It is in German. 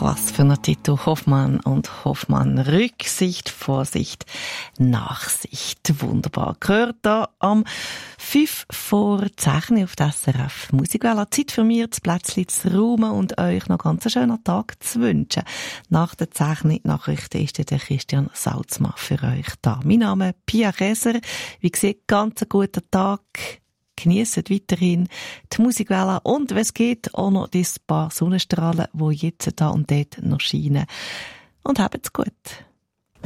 was für ein Titel. Hoffmann und Hoffmann. Rücksicht, Vorsicht, Nachsicht. Wunderbar. Gehört da am 5 vor 10 auf der SRF Musikwelle. Zeit für mich, das Plätzchen zu räumen und euch noch ganz einen schönen Tag zu wünschen. Nach der 10 Nachrichten ist der Christian Salzmann für euch da. Mein Name ist Pia Käser. Wie gesagt, ganz einen guten Tag. Genießt weiterhin die Musikwelle und, wenn es geht, auch noch ein paar Sonnenstrahlen, die jetzt da und dort noch scheinen. Und habt's gut.